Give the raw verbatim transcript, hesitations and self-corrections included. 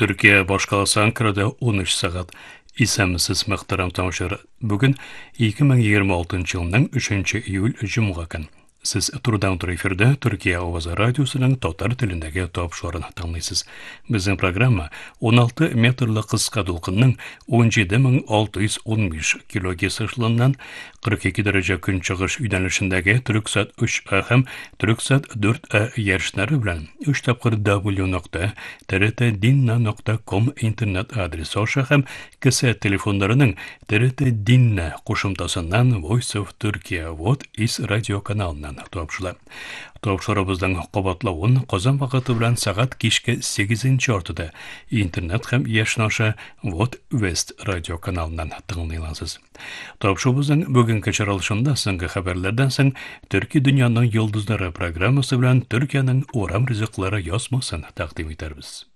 Türkiye башкаласы Анкарада он үч сагат. Исәмсез мөхтәрәм тамашачылар. Бүген ике мең егерме алтынчы елның өченче июль җомга көн. Сез турыдан туры эфирдә Төркия авазы радиосының татар телендәге тапшырыгын тыңлыйсыз. Безнең программа он алты метрлы кыска дулкынның он җиде мең алты йөз ун биш килогерц ышылыннан кырык ике дәрәҗә көнчыгыш юнәлешендәге Төрксат үч А һәм Төрксат дүрт А ярышлары белән өч тапкыр дабл ю нокта тэ эр тэ динна нокта ком интернет адресы аша һәм кесә телефоннарының тэ эр тэ динна кушымтасыннан Voice of Turkey вот ис радио каналыннан тапшыла. Тапшырыбызның кабатлавын Казан вакыты белән сәгать кичке сигезенче артыда интернет һәм яшнаша вот West радио каналыннан тыңлыйлансыз. Тапшырыбызның бүгенге чаралышында соңгы хәбәрләрдән соң Төрки дөньяның йолдызлары программасы белән Төркиянең урам ризыклары язмасын тәкъдим итәрбез.